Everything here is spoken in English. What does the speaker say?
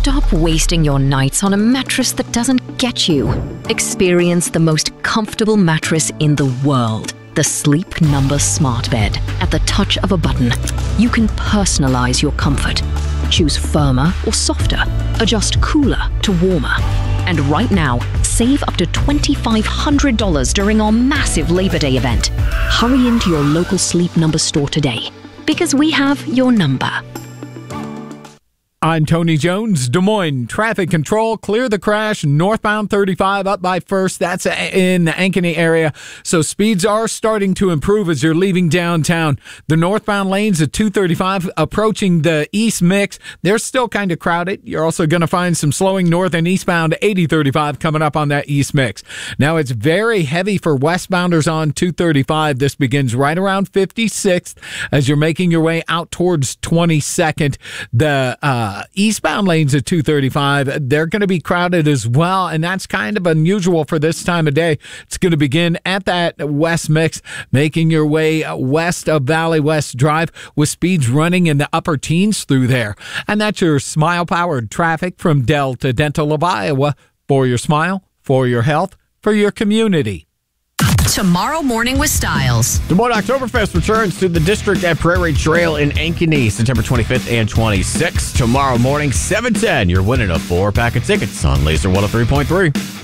Stop wasting your nights on a mattress that doesn't get you. Experience the most comfortable mattress in the world. The Sleep Number Smart Bed. At the touch of a button, you can personalize your comfort. Choose firmer or softer. Adjust cooler to warmer. And right now, save up to $2,500 during our massive Labor Day event. Hurry into your local Sleep Number store today, because we have your number. I'm Tony Jones. Des Moines traffic control. Clear the crash. Northbound 35 up by First. That's in the Ankeny area. So speeds are starting to improve as you're leaving downtown. The northbound lanes at 235 approaching the East Mix. They're still kind of crowded. You're also going to find some slowing north and eastbound 8035 coming up on that East Mix. Now it's very heavy for westbounders on 235. This begins right around 56th as you're making your way out towards 22nd. The eastbound lanes at 235, they're going to be crowded as well, and that's kind of unusual for this time of day. It's going to begin at that West Mix, making your way west of Valley West Drive with speeds running in the upper teens through there. And that's your smile-powered traffic from Delta Dental of Iowa. For your smile, for your health, for your community. Tomorrow Morning with Styles. Des Moines Oktoberfest returns to the district at Prairie Trail in Ankeny, September 25th and 26th. Tomorrow morning, 7:10. You're winning a 4-pack of tickets on Laser 103.3.